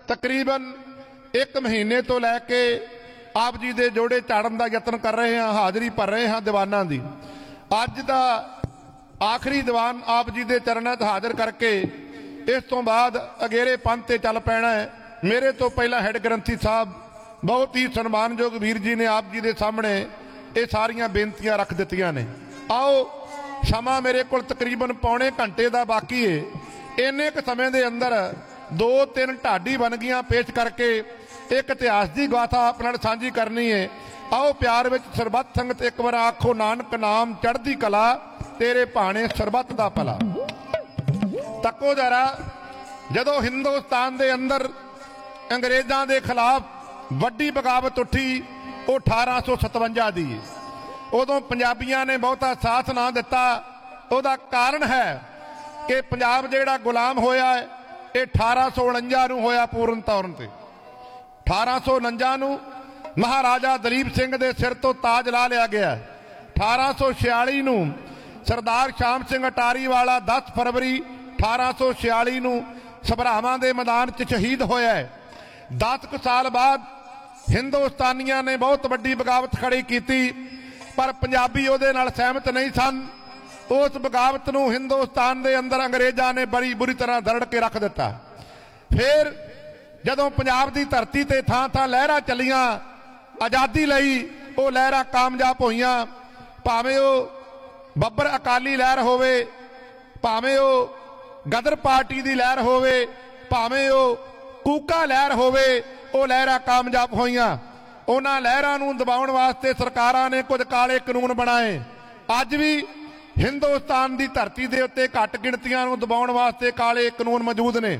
तकरीबन 1 महीने तो लैके आप जी दे जोड़े झाड़न का यत्न कर रहे हैं, हाज़री भर रहे हैं दीवाना की। अज का आखिरी दीवान आप जी के चरणों च हाज़र करके इस तो बाद अगेरे पंथ ते चल पैना है। मेरे तो पहला हैड ग्रंथी साहब बहुत ही सन्मानयोग वीर जी ने आप जी के सामने ये सारिया बेनतियां रख दित्तियां ने। आओ समा मेरे को तकरीबन पौने घंटे का बाकी है, इन्ने क समय के अंदर 2-3 ढाडी बनगियां पेश करके एक इतिहास की गाथा अपने नाल सांझी करनी है। आओ प्यार विच सरबत संगत एक बार आखो नानक नाम चढ़दी कला, तेरे भाने सरबत दा भला। तको जरा जदों हिंदुस्तान के अंदर अंग्रेज़ों के खिलाफ वड्डी बगावत उठी वो 1857 की, उदों पंजाबियों ने बहुता साथ ना दिता। उसका कारण है कि पंजाब जिहड़ा गुलाम होया है ये 1849 नूं होया पूर्ण तौर पर। 1849 नूं महाराजा दलीप सिंह के सिर तो ताज ला लिया गया। 1846 नूं सरदार शाम सिंह अटारी वाला 10 फरवरी 1846 नूं सभरावां दे मैदान च शहीद होया है। 10 साल बाद हिंदुस्तानियों ने बहुत वड्डी बगावत खड़ी की, पर पंजाबी उहदे नाल सहमत नहीं सन। उस बगावत नूं हिंदुस्तान के अंदर अंग्रेज़ों ने बड़ी बुरी तरह दरड़ के रख दिता। फिर जदों पंजाब की धरती ते थां थां लहरां चलियां आज़ादी लई, वो लहरां कामयाब होईयां। भावें वो बब्बर अकाली लहर होवे, भावें वो गदर पार्टी की लहर होवे, भावें वो कूका लहर होवे, वो लहरां कामयाब होईयां। उन्हां लहरां नूं दबाउण वास्ते सरकारां ने कुछ काले कानून बनाए। अज भी हिंदुस्तान की धरती के उत्ते घट गिणतियां नूं दबाउण वास्ते काले कानून मौजूद ने।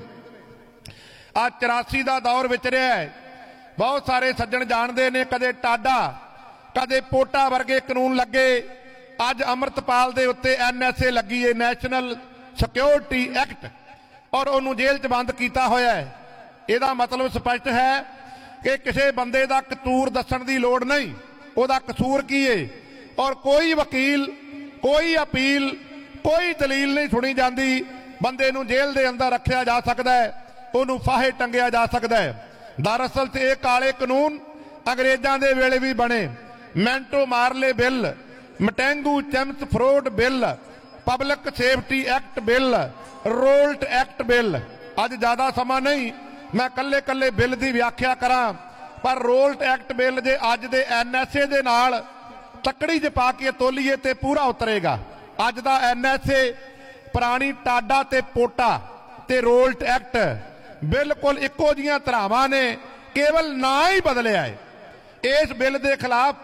आ 84 का दौर विचरिया है, बहुत सारे सज्जण जानते ने, कदे टाडा कदे पोटा वर्गे कानून लगे। अज अमृतपाल के उत्ते NSA लगी है, नैशनल सिक्योरिटी एक्ट, और उन्होंने जेल च बंद किया होया है। इसका मतलब स्पष्ट है कि किसी बंदे का कसूर दस्सण की लोड़ नहीं, उसका कसूर की है, और कोई वकील कोई अपील कोई दलील नहीं सुनी जाती। बंदे नूं जेल के अंदर रखा जा सकता है, उन्होंने फाहे टंगिया जा सकता है। दरअसल ये काले कानून अंग्रेज़ों के वेले भी बने। मैंटो मारले bill, मटैंगू चैम्स fraud bill, public safety act bill, Raoult act bill. अज ज़्यादा समा नहीं मैं कल्ले कल्ले बिल की व्याख्या करा, पर रोल्ट एक्ट बिल जे अज दे NSA दे नाल तकड़ी च पा के तोलीए तो पूरा उतरेगा। अज का NSA पुरानी टाडा ते पोटा ते रोल्ट एक्ट बिल्कुल इको जिहियां धरावां ने, केवल ना ही बदलिया है। इस बिल के खिलाफ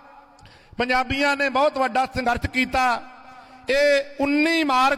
पंजाबियों ने बहुत वड्डा संघर्ष किया। ये 19 मार्च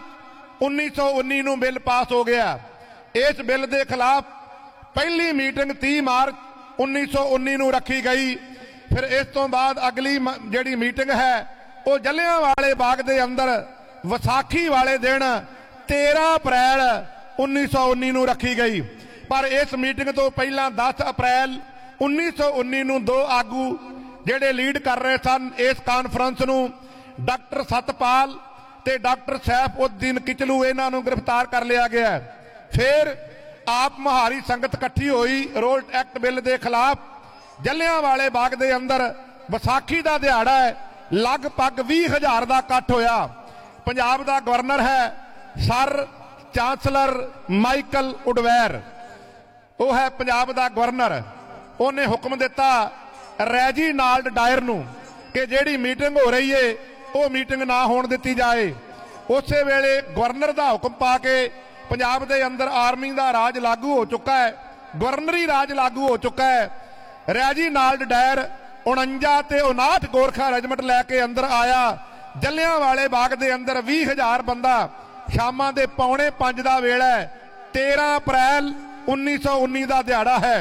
1919 नूं बिल पास हो गया। इस बिल के खिलाफ पहली मीटिंग 30 मार्च 1919 नूं रखी गई। फिर इस तो बाद अगली जिहड़ी मीटिंग है वो जलियांवाले बाग के अंदर विसाखी वाले दिन 13 अप्रैल 1919 नूं रखी गई। पर इस मीटिंग तो पहला 10 अप्रैल 1919 नूं 2 आगू जिहड़े लीड कर रहे सन इस कानफ्रेंस नूं, डॉक्टर सतपाल ते डॉक्टर सैफउद्दीन किचलू, इन्हां नूं गिरफ्तार कर लिया गया। फिर आप महारी संगत इकट्ठी हुई रोल्ट एक्ट बिल के खिलाफ। जलियांवाले बाग के अंदर विसाखी का दिहाड़ा है, लगभग 20,000 का इकट्ठ होया। पंजाब का गवर्नर है सर चांसलर माइकल उडवैर, वो है पंजाब का गवर्नर। उन्हें हुक्म दिता रेजिनाल्ड डायर नूं कि जिहड़ी मीटिंग हो रही है वो मीटिंग ना होण दित्ती जाए। उस वेले गवर्नर का हुक्म पा के पंजाब के अंदर आर्मी का राज लागू हो चुका है, गवर्नरी राज लागू हो चुका है। रेजिनाल्ड डायर 49 ते 59 गोरखा रेजिमेंट लैके अंदर आया। जलियांवाले बाग के अंदर 20,000 बंदा। शामां दे 4:45 का वेला है, 13 अप्रैल 1919 का दिहाड़ा है।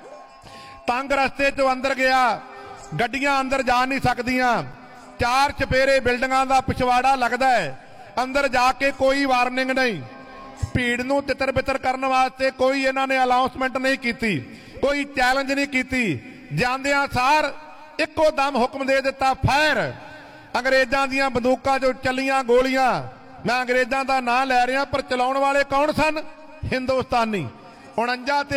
तंग रस्ते चो अंदर गया, गड्डियां अंदर जा नहीं सकदियां। 4 चपेरे बिल्डिंगां का पिछवाड़ा लगता है, अंदर जाके कोई वार्निंग नहीं। भीड़ नूं तितर बितर करने वास्ते कोई इन्हां ने अनाउंसमेंट नहीं की, कोई चैलेंज नहीं की। जांदियां सार इको दम हुक्म दे दिता फायर। अंग्रेज़ों दीयां बंदूकां जो चलियां गोलियां। मैं अंग्रेज़ों का नाम लै रहा, पर चलाउण वाले कौन सन? हिंदुस्तानी। 49